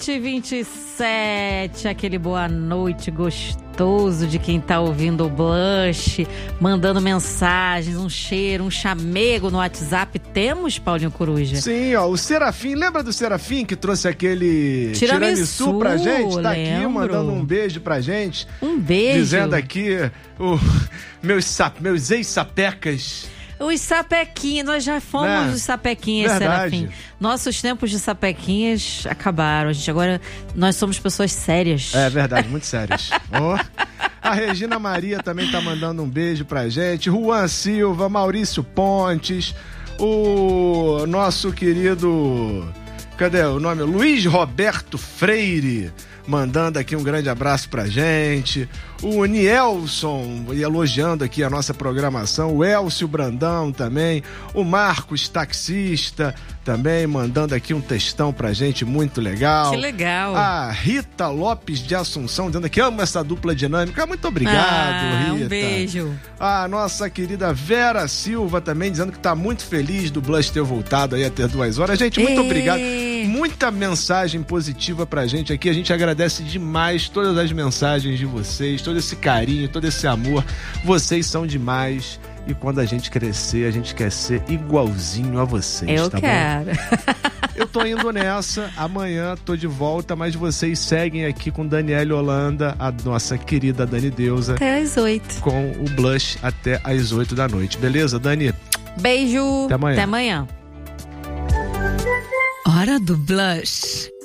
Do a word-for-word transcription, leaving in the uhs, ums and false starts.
sete e vinte e sete, aquele boa noite gostoso de quem tá ouvindo o Blush, mandando mensagens, um cheiro, um chamego no WhatsApp. Temos, Paulinho Coruja? Sim, ó, o Serafim, lembra do Serafim que trouxe aquele tiramisu, tiramisu pra gente? Tá lembro. aqui mandando um beijo pra gente. Um beijo. Dizendo aqui, o, meus, sap, meus ex-sapecas. Os sapequinhos, nós já fomos Né? os sapequinhas, Verdade. Serafim. Nossos tempos de sapequinhas acabaram. A gente agora, nós somos pessoas sérias. É verdade, muito sérias. Oh. A Regina Maria também tá mandando um beijo pra gente. Juan Silva, Maurício Pontes, o nosso querido... Cadê o nome? Luiz Roberto Freire, mandando aqui um grande abraço pra gente. O Nielson elogiando aqui a nossa programação. O Elcio Brandão também. O Marcos Taxista também mandando aqui um textão pra gente, muito legal. Que legal. A Rita Lopes de Assunção dizendo que ama essa dupla dinâmica. Muito obrigado, ah, Rita. Um beijo. A nossa querida Vera Silva também dizendo que tá muito feliz do Blush ter voltado aí até duas horas. Gente, muito Ei. obrigado. Muita mensagem positiva pra gente aqui. A gente agradece demais todas as mensagens de vocês, todo esse carinho, todo esse amor. Vocês são demais. E quando a gente crescer, a gente quer ser igualzinho a vocês, Eu tá quero. bom? Eu tô indo nessa. Amanhã tô de volta, mas vocês seguem aqui com Daniele Holanda, a nossa querida Dani Deusa. Até às oito. Com o Blush até às oito da noite. Beleza, Dani? Beijo. Até amanhã. Até amanhã. Hora do Blush.